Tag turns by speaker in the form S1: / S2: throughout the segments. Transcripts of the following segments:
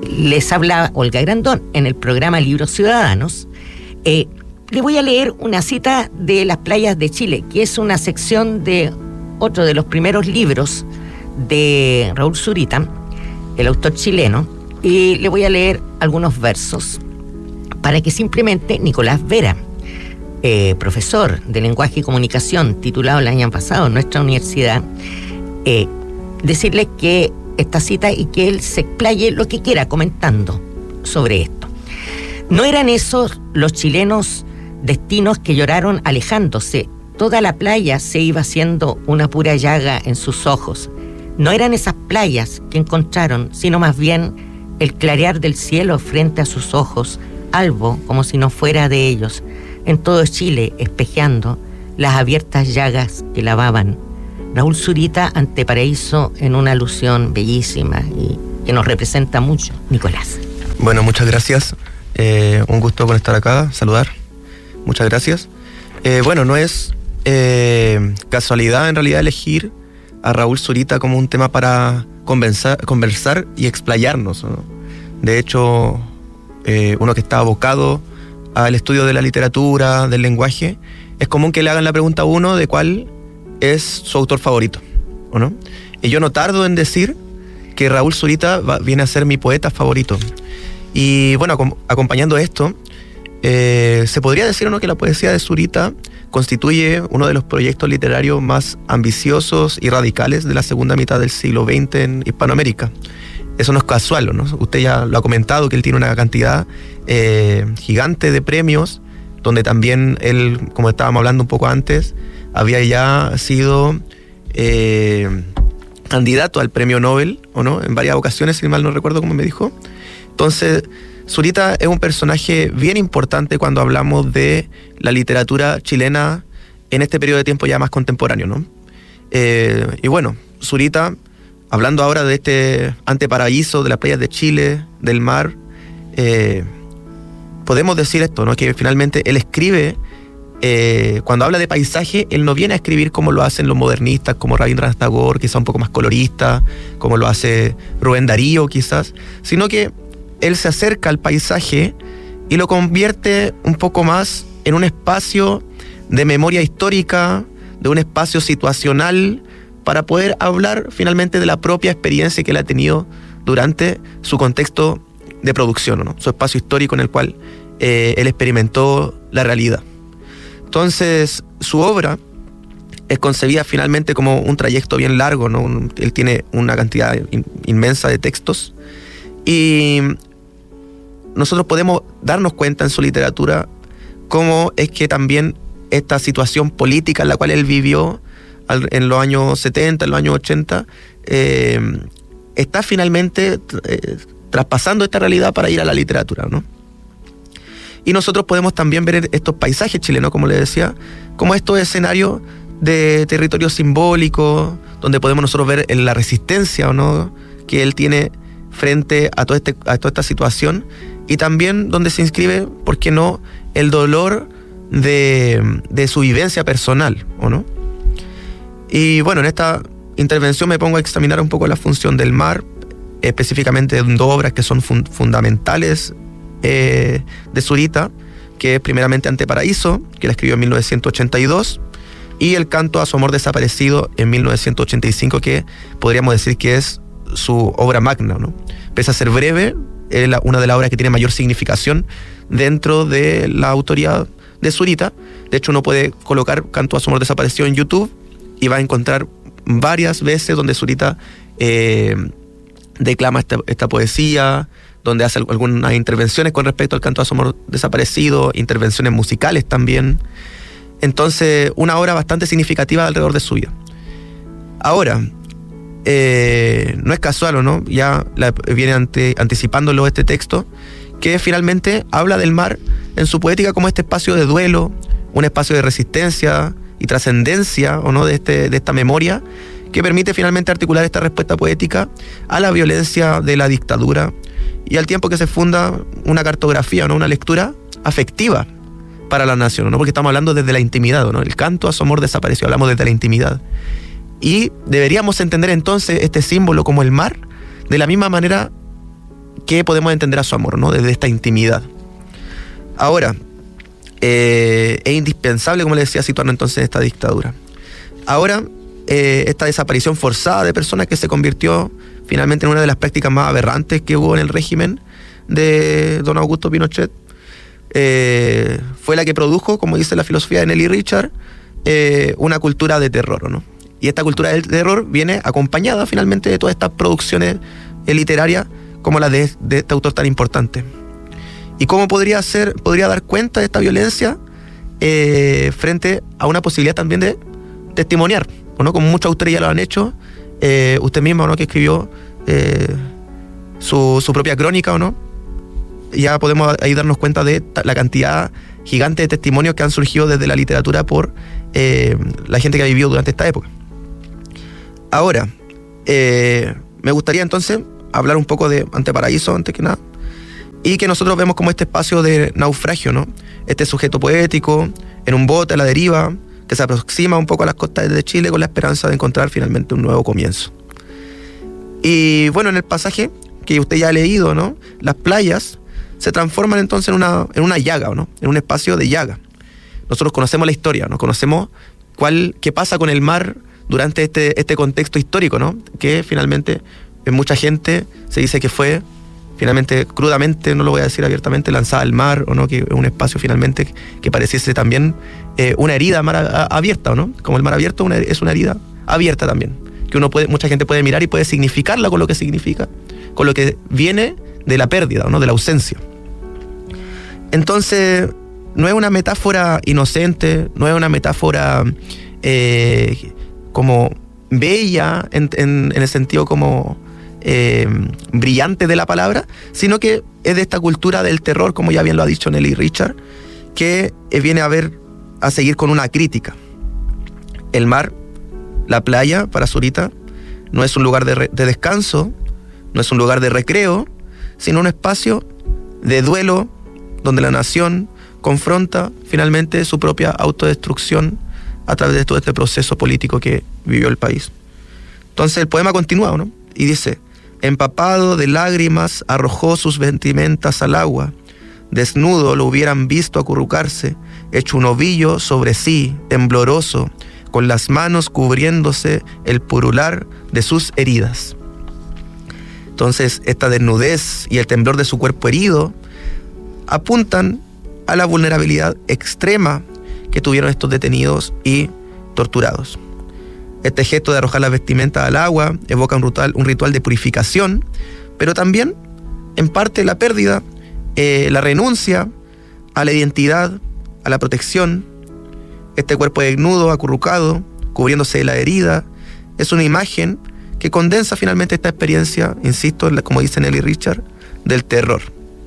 S1: Les habla Olga Grandón en el programa Libros Ciudadanos. Le voy a leer una cita de Las playas de Chile, que es una sección de otro de los primeros libros de Raúl Zurita, el autor chileno, y le voy a leer algunos versos para que simplemente Nicolás Vera, profesor de lenguaje y comunicación, titulado el año pasado en nuestra universidad, decirle que esta cita y que él se explaye lo que quiera comentando sobre esto. No eran esos los chilenos destinos que lloraron alejándose. Toda la playa se iba haciendo una pura llaga en sus ojos. No eran esas playas que encontraron, sino más bien el clarear del cielo frente a sus ojos, albo como si no fuera de ellos, en todo Chile espejeando las abiertas llagas que lavaban. Raúl Zurita ante Paraíso, en una alusión bellísima y que nos representa mucho. Nicolás.
S2: Bueno, muchas gracias. Un gusto por estar acá, saludar. Muchas gracias. Bueno, no es casualidad en realidad elegir a Raúl Zurita como un tema para conversar y explayarnos, ¿no? De hecho, uno que está abocado al estudio de la literatura, del lenguaje, es común que le hagan la pregunta a uno de cuál es su autor favorito, ¿o no? Y yo no tardo en decir que Raúl Zurita viene a ser mi poeta favorito. Y bueno, acompañando esto, se podría decir, ¿no?, que la poesía de Zurita constituye uno de los proyectos literarios más ambiciosos y radicales de la segunda mitad del siglo XX en Hispanoamérica. Eso no es casual, ¿no? Usted ya lo ha comentado, que él tiene una cantidad gigante de premios, donde también él, como estábamos hablando un poco antes, había ya sido candidato al premio Nobel, ¿o no?, en varias ocasiones, si mal no recuerdo cómo me dijo. Entonces, Zurita es un personaje bien importante cuando hablamos de la literatura chilena en este periodo de tiempo ya más contemporáneo, ¿no? Y bueno, Zurita, hablando ahora de este anteparaíso de las playas de Chile, del mar, podemos decir esto, ¿no?, que finalmente él escribe, cuando habla de paisaje, él no viene a escribir como lo hacen los modernistas, como Rabindranath Tagore, quizás un poco más colorista, como lo hace Rubén Darío quizás, sino que él se acerca al paisaje y lo convierte un poco más en un espacio de memoria histórica, de un espacio situacional, para poder hablar finalmente de la propia experiencia que él ha tenido durante su contexto de producción, ¿no?, su espacio histórico en el cual él experimentó la realidad. Entonces, su obra es concebida finalmente como un trayecto bien largo, ¿no? Él tiene una cantidad inmensa de textos y nosotros podemos darnos cuenta en su literatura cómo es que también esta situación política en la cual él vivió en los años 70, en los años 80, está finalmente traspasando esta realidad para ir a la literatura, ¿no? Y nosotros podemos también ver estos paisajes chilenos, como les decía, como estos escenarios de territorio simbólico, donde podemos nosotros ver la resistencia, ¿o no?, que él tiene frente a toda esta situación, y también donde se inscribe, ¿por qué no?, el dolor de su vivencia personal, ¿o no? Y bueno, en esta intervención me pongo a examinar un poco la función del mar, específicamente en dos obras que son fundamentales de Zurita, que es primeramente Anteparaíso, que la escribió en 1982, y El canto a su amor desaparecido en 1985, que podríamos decir que es su obra magna, ¿no? Pese a ser breve, es una de las obras que tiene mayor significación dentro de la autoría de Zurita. De hecho, uno puede colocar Canto a su amor desaparecido en YouTube y va a encontrar varias veces donde Zurita declama esta poesía, donde hace algunas intervenciones con respecto al Canto a su amor desaparecido, intervenciones musicales también. Entonces, una obra bastante significativa alrededor de su vida. Ahora, no es casual, ¿o no? Ya viene anticipándolo este texto, que finalmente habla del mar en su poética como este espacio de duelo, un espacio de resistencia y trascendencia, ¿o no?, de esta memoria, que permite finalmente articular esta respuesta poética a la violencia de la dictadura y al tiempo que se funda una cartografía, ¿no?, una lectura afectiva para la nación, ¿no?, porque estamos hablando desde la intimidad, ¿no? El canto a su amor desapareció, hablamos desde la intimidad. Y deberíamos entender entonces este símbolo como el mar de la misma manera qué podemos entender a su amor, ¿no? Desde esta intimidad. Ahora, es indispensable, como les decía, situarnos entonces en esta dictadura. Ahora, esta desaparición forzada de personas que se convirtió finalmente en una de las prácticas más aberrantes que hubo en el régimen de don Augusto Pinochet, fue la que produjo, como dice la filosofía de Nelly Richard, una cultura de terror, ¿no? Y esta cultura del terror viene acompañada finalmente de todas estas producciones literarias como la de este autor tan importante. ¿Y cómo podría dar cuenta de esta violencia frente a una posibilidad también de testimoniar, ¿no? Como muchos autores ya lo han hecho, usted mismo, ¿no? Que escribió su propia crónica, ¿o no? Ya podemos ahí darnos cuenta de la cantidad gigante de testimonios que han surgido desde la literatura por la gente que ha vivido durante esta época. Ahora, me gustaría entonces hablar un poco de Anteparaíso, antes que nada, y que nosotros vemos como este espacio de naufragio, ¿no? Este sujeto poético en un bote a la deriva, que se aproxima un poco a las costas de Chile con la esperanza de encontrar finalmente un nuevo comienzo. Y bueno, en el pasaje que usted ya ha leído, ¿no? Las playas se transforman entonces en una llaga, ¿no? En un espacio de llaga. Nosotros conocemos la historia, ¿no? Conocemos qué pasa con el mar durante este contexto histórico, ¿no? Que finalmente mucha gente se dice que fue finalmente, crudamente, no lo voy a decir abiertamente, lanzada al mar, o no, que es un espacio finalmente que pareciese también una herida mar abierta, ¿o no? Como el mar abierto es una herida abierta también, que mucha gente puede mirar y puede significarla con lo que significa, con lo que viene de la pérdida, ¿no? De la ausencia. Entonces, no es una metáfora inocente, no es una metáfora como bella en el sentido como brillante de la palabra, sino que es de esta cultura del terror, como ya bien lo ha dicho Nelly Richard, que viene a seguir con una crítica. El mar, la playa, para Zurita, no es un lugar de descanso, no es un lugar de recreo, sino un espacio de duelo, donde la nación confronta finalmente su propia autodestrucción a través de todo este proceso político que vivió el país. Entonces el poema continúa, ¿no? Y dice: empapado de lágrimas arrojó sus vestimentas al agua, desnudo lo hubieran visto acurrucarse, hecho un ovillo sobre sí, tembloroso, con las manos cubriéndose el purular de sus heridas. Entonces esta desnudez y el temblor de su cuerpo herido apuntan a la vulnerabilidad extrema que tuvieron estos detenidos y torturados. Este gesto de arrojar las vestimentas al agua evoca un ritual de purificación, pero también, en parte, la pérdida, la renuncia a la identidad, a la protección. Este cuerpo desnudo, acurrucado, cubriéndose de la herida, es una imagen que condensa finalmente esta experiencia, insisto, como dice Nelly Richard, del terror.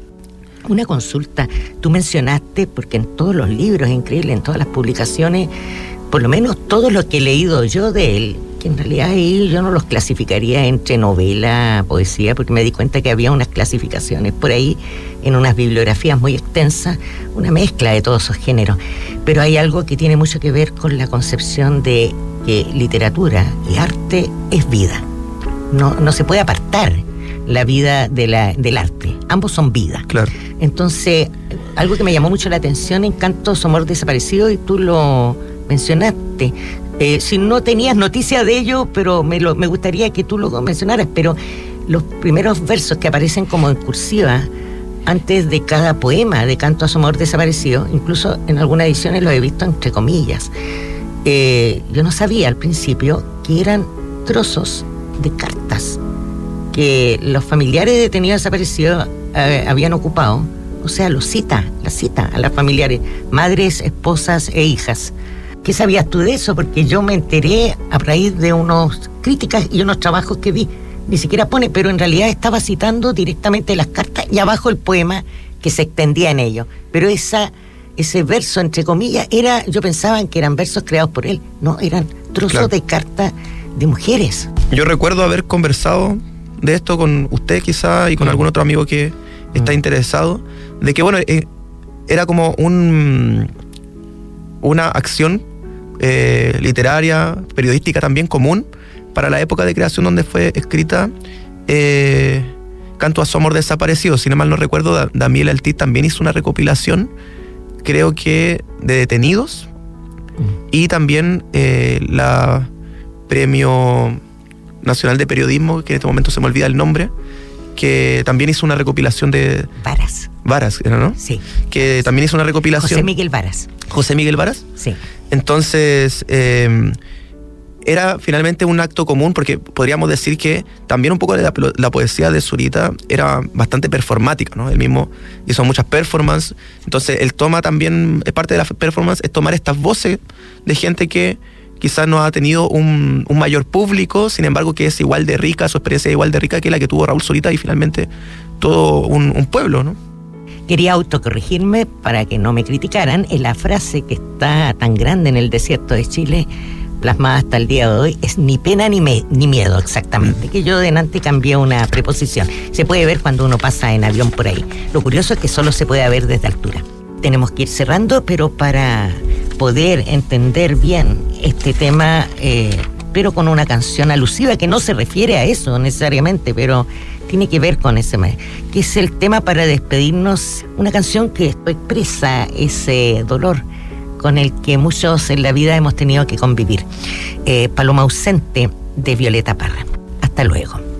S1: Una consulta, tú mencionaste, porque en todos los libros, es increíble, en todas las publicaciones, por lo menos todo lo que he leído yo de él, que en realidad ahí yo no los clasificaría entre novela, poesía, porque me di cuenta que había unas clasificaciones por ahí en unas bibliografías muy extensas, una mezcla de todos esos géneros. Pero hay algo que tiene mucho que ver con la concepción de que literatura y arte es vida. No se puede apartar la vida del arte. Ambos son vida.
S2: Claro.
S1: Entonces, algo que me llamó mucho la atención en Canto a su amor desaparecido, y tú lo mencionaste. Si no tenías noticia de ello, pero me gustaría que tú lo mencionaras, pero los primeros versos que aparecen como en cursiva antes de cada poema de Canto a su amor desaparecido, incluso en algunas ediciones lo he visto entre comillas. Yo no sabía al principio que eran trozos de cartas que los familiares de detenidos desaparecidos habían ocupado. O sea, la cita a las familiares, madres, esposas e hijas. ¿Qué sabías tú de eso? Porque yo me enteré a raíz de unas críticas y unos trabajos que vi. Ni siquiera pone, pero en realidad estaba citando directamente las cartas y abajo el poema que se extendía en ello. Pero ese verso, entre comillas, yo pensaba que eran versos creados por él. No, eran trozos de cartas de mujeres.
S2: Yo recuerdo haber conversado de esto con usted quizá y con algún otro amigo que está interesado, de que bueno, era como una acción literaria, periodística también común para la época de creación donde fue escrita cantos a Somos Desaparecidos. Si no mal no recuerdo, Damiel Altí también hizo una recopilación, creo que de detenidos, y también la Premio Nacional de Periodismo, que en este momento se me olvida el nombre, que también hizo una recopilación de... Varas, ¿no?
S1: Sí.
S2: Que también hizo una recopilación...
S1: José Miguel Varas.
S2: ¿José Miguel Varas?
S1: Sí.
S2: Entonces, era finalmente un acto común, porque podríamos decir que también un poco la poesía de Zurita era bastante performática, ¿no? Él mismo hizo muchas performances, entonces él toma también, parte de la performance es tomar estas voces de gente que quizás no ha tenido un mayor público, sin embargo que es igual de rica, su experiencia es igual de rica que la que tuvo Raúl Zurita y finalmente todo un pueblo, ¿no?
S1: Quería autocorregirme para que no me criticaran. En la frase que está tan grande en el desierto de Chile, plasmada hasta el día de hoy, es ni pena ni miedo, exactamente. Que yo delante cambié una preposición. Se puede ver cuando uno pasa en avión por ahí. Lo curioso es que solo se puede ver desde altura. Tenemos que ir cerrando, pero para poder entender bien este tema, pero con una canción alusiva que no se refiere a eso necesariamente, pero tiene que ver con ese, que es el tema para despedirnos, una canción que expresa ese dolor con el que muchos en la vida hemos tenido que convivir. Paloma ausente, de Violeta Parra. Hasta luego.